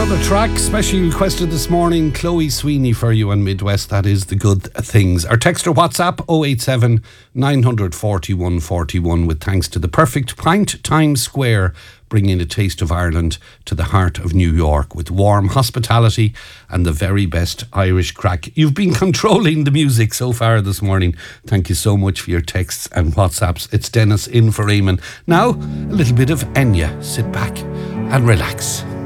Another track, specially requested this morning, Chloe Sweeney for you on Midwest. That is The Good Things. Our text or WhatsApp 087 941 41 with thanks to the Perfect Pint Times Square, bringing a taste of Ireland to the heart of New York with warm hospitality and the very best Irish crack. You've been controlling the music so far this morning. Thank you so much for your texts and WhatsApps. It's Dennis in for Eamon. Now, a little bit of Enya. Sit back and relax.